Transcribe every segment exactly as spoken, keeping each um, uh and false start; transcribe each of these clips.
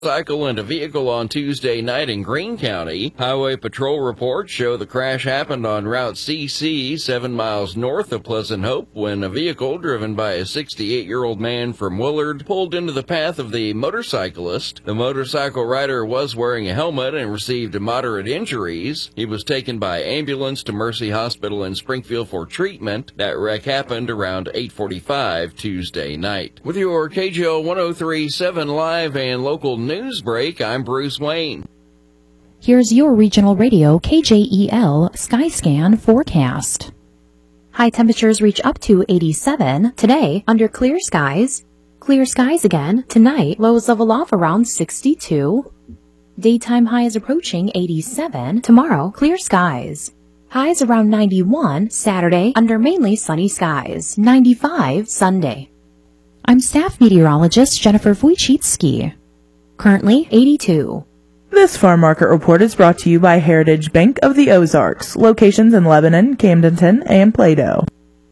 Cycle and a vehicle on Tuesday night in Greene County. Highway Patrol reports show the crash happened on Route C C, seven miles north of Pleasant Hope, when a vehicle driven by a sixty-eight-year-old man from Willard pulled into the path of the motorcyclist. The motorcycle rider was wearing a helmet and received moderate injuries. He was taken by ambulance to Mercy Hospital in Springfield for treatment. That wreck happened around eight forty-five Tuesday night. With your K J O one oh three point seven live and local news News break, I'm Bruce Wayne. Here's your regional radio K J E L Skyscan forecast. High temperatures reach up to eighty-seven today under clear skies. Clear skies again tonight, lows level off around sixty-two. Daytime highs approaching eighty-seven. Tomorrow, clear skies. Highs around ninety-one Saturday under mainly sunny skies. ninety-five Sunday. I'm staff meteorologist Jennifer Wojcicki. Currently eighty-two. This farm market report is brought to you by Heritage Bank of the Ozarks, locations in Lebanon, Camdenton, and Plato.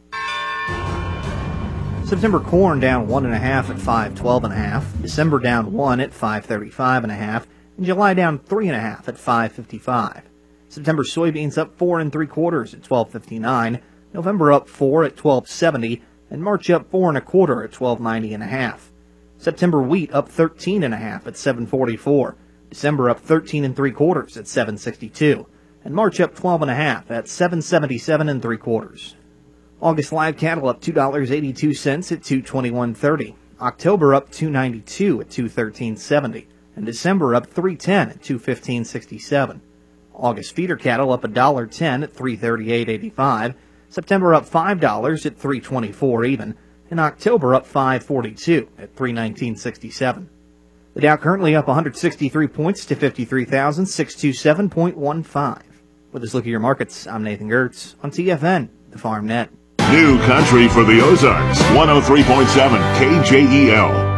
September corn down one and a half at five twelve and a half. December down one at five thirty-five and a half. And July down three and a half at five fifty-five. September soybeans up four and three quarters at twelve fifty-nine. November up four at twelve seventy, and March up four and a quarter at twelve ninety and a half. September wheat up thirteen and a half at seven forty-four. December up thirteen and three quarters at seven sixty-two, and March up twelve and a half at seven seventy-seven and three quarters. August live cattle up two dollars and eighty-two cents at two twenty-one thirty. October up two ninety-two at two thirteen seventy, and December up three ten at two fifteen sixty-seven. August feeder cattle up one dollar ten at three thirty-eight eighty-five. September up five dollars at three twenty-four even. In October, up five forty-two at three nineteen sixty-seven. The Dow currently up one hundred sixty-three points to fifty-three thousand six hundred twenty-seven point one five. With this look at your markets, I'm Nathan Gertz on T F N, the Farm Net. New country for the Ozarks, one oh three point seven K J E L.